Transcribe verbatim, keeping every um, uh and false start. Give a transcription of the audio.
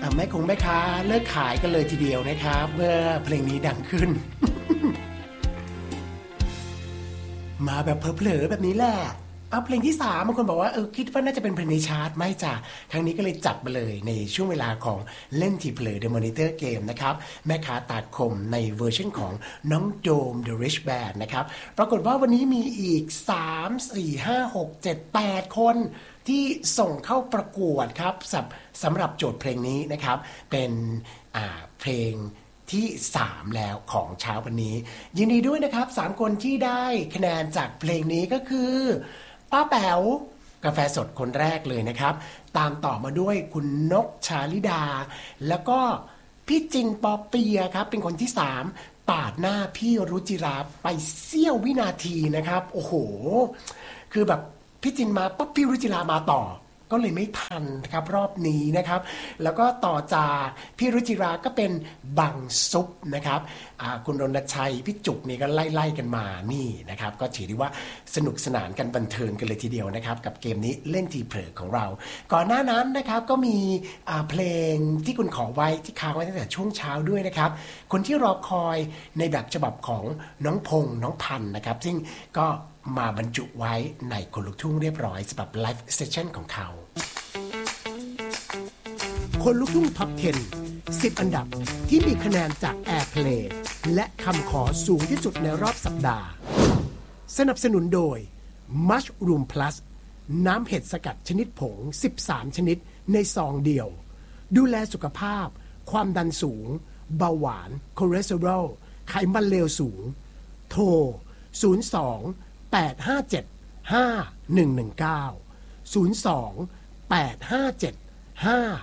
แม่คงแม่ค้าเลิกขายกันเลยทีเดียวนะครับเมื่อเพลงนี้ดังขึ้น มาแบบเผลอๆแบบนี้แหละเอาเพลงที่สามบางคนบอกว่าเออคิดว่าน่าจะเป็นเพลงในชาร์ตไม่จ้ะครั้งนี้ก็เลยจัดมาเลยในช่วงเวลาของเล่นทีเผลอ The Monitor Game นะครับแม่ค้าตาคมในเวอร์ชันของน้องโดม The Rich Band นะครับปรากฏว่าวันนี้มีอีกสาม สี่ ห้า หก เจ็ด แปดคนที่ส่งเข้าประกวดครับสำหรับโจทย์เพลงนี้นะครับเป็นอ่าเพลงที่สามแล้วของเช้าวันนี้ยินดีด้วยนะครับสามคนที่ได้คะแนนจากเพลงนี้ก็คือป้าแป๋วกาแฟสดคนแรกเลยนะครับตามต่อมาด้วยคุณนกชาลิดาแล้วก็พี่จินปอเปียครับเป็นคนที่สามปาดหน้าพี่รุจิราไปเสี้ยววินาทีนะครับโอ้โหคือแบบพี่จินมาปั๊บพี่รุจิรามาต่อก็เลยไม่ทันครับรอบนี้นะครับแล้วก็ต่อจากพี่รุจิราก็เป็นบังซุปนะครับคุณรณชัยพี่จุกนี่ก็ไล่ๆกันมานี่นะครับก็ถือได้ว่าสนุกสนานกันบันเทิงกันเลยทีเดียวนะครับกับเกมนี้เล่นทีเผลอของเราก่อนหน้านั้นนะครับก็มีเพลงที่คุณขอไว้ที่ค้างไว้ตั้งแต่ช่วงเช้าด้วยนะครับคนที่รอคอยในแบบฉบับของน้องพงษ์น้องพันธ์นะครับซึ่งก็มาบรรจุไว้ในคนลุกทุ่งเรียบร้อยสำหรับไลฟ์เซสชั่นของเขาคนลุกทุ่งท็อปสิบ สิบอันดับที่มีคะแนนจาก Airplay และคำขอสูงที่สุดในรอบสัปดาห์สนับสนุนโดย Mushroom Plus น้ำเห็ดสกัดชนิดผงสิบสามชนิดในซองเดียวดูแลสุขภาพความดันสูงเบาหวานคอเลสเตอรอลไขมันเลวสูงโทรศูนย์ สอง แปด ห้า เจ็ด ห้า หนึ่ง หนึ่ง เก้า ศูนย์ สอง แปด ห้า เจ็ด ห้า